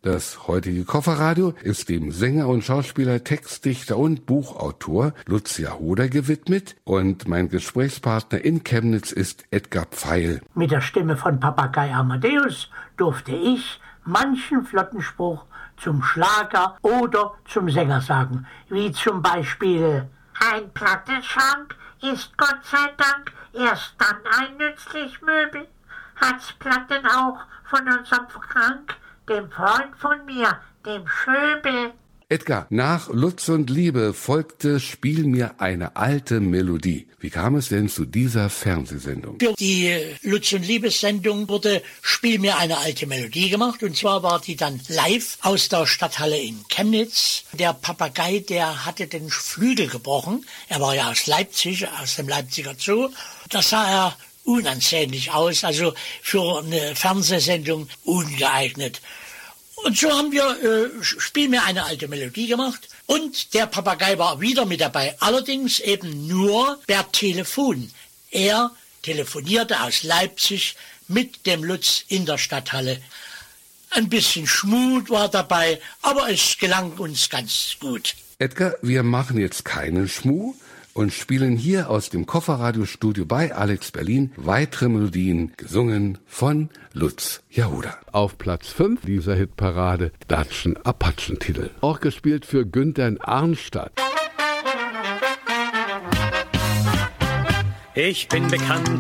Das heutige Kofferradio ist dem Sänger und Schauspieler, Textdichter und Buchautor Lutz Jahoda gewidmet und mein Gesprächspartner in Chemnitz ist Edgar Pfeil. Mit der Stimme von Papagei Amadeus durfte ich manchen Flottenspruch zum Schlager oder zum Sänger sagen, wie zum Beispiel: Ein Plattenschrank ist Gott sei Dank erst dann ein nützlich Möbel, hat's Platten auch von unserem Frank, dem Freund von mir, dem Schöbel. Edgar, nach Lutz und Liebe folgte Spiel mir eine alte Melodie. Wie kam es denn zu dieser Fernsehsendung? Für die Lutz und Liebes-Sendung wurde Spiel mir eine alte Melodie gemacht. Und zwar war die dann live aus der Stadthalle in Chemnitz. Der Papagei, der hatte den Flügel gebrochen. Er war ja aus Leipzig, aus dem Leipziger Zoo. Da sah er unansehnlich aus, also für eine Fernsehsendung ungeeignet. Und so haben wir Spiel mir eine alte Melodie gemacht und der Papagei war wieder mit dabei, allerdings eben nur per Telefon. Er telefonierte aus Leipzig mit dem Lutz in der Stadthalle. Ein bisschen Schmut war dabei, aber es gelang uns ganz gut. Edgar, wir machen jetzt keinen Schmuh und spielen hier aus dem Kofferradiostudio bei Alex Berlin weitere Melodien, gesungen von Lutz Jahoda. Auf Platz 5 dieser Hitparade Datschen-Apachen-Titel. Auch gespielt für Günther in Arnstadt. Ich bin bekannt